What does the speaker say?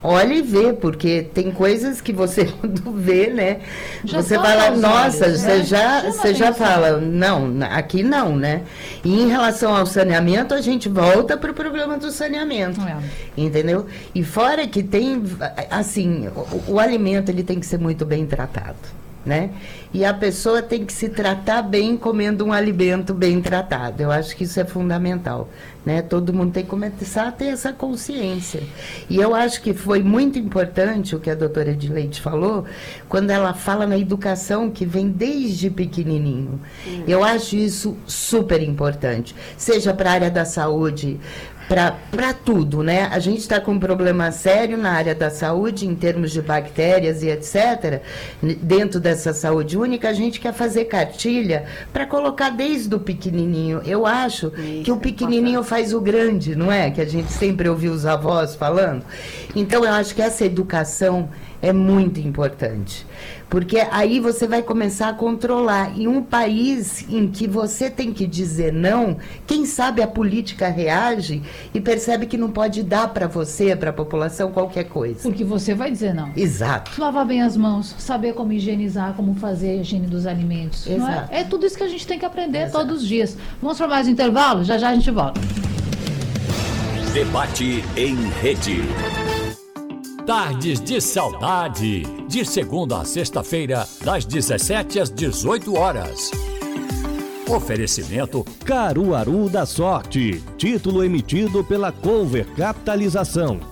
Olha e vê, porque tem coisas que você quando vê, né? Você vai lá, nossa, olhos, você já fala, não, aqui não, né? E em relação ao saneamento, a gente volta para o problema do saneamento, entendeu? E fora que tem, assim, o alimento ele tem que ser muito bem tratado, né? E a pessoa tem que se tratar bem comendo um alimento bem tratado. Eu acho que isso é fundamental, né? Todo mundo tem que começar a ter essa consciência. E eu acho que foi muito importante o que a doutora Edileide falou, quando ela fala na educação que vem desde pequenininho. Eu acho isso super importante, seja para a área da saúde, para tudo, né? A gente está com um problema sério na área da saúde, em termos de bactérias e etc. Dentro dessa saúde única, a gente quer fazer cartilha para colocar desde o pequenininho. Eu acho que o pequenininho faz o grande, não é? Que a gente sempre ouviu os avós falando. Então, eu acho que essa educação é muito importante, porque aí você vai começar a controlar. Em um país em que você tem que dizer não, quem sabe a política reage e percebe que não pode dar para você, para a população, qualquer coisa. Porque você vai dizer não. Exato. Lavar bem as mãos, saber como higienizar, como fazer a higiene dos alimentos. Não é? É tudo isso que a gente tem que aprender todos os dias. Vamos para mais um intervalo? Já já a gente volta. Debate em rede. Tardes de Saudade, de segunda a sexta-feira, das 17 às 18 horas. Oferecimento Caruaru da Sorte, título emitido pela Cover Capitalização.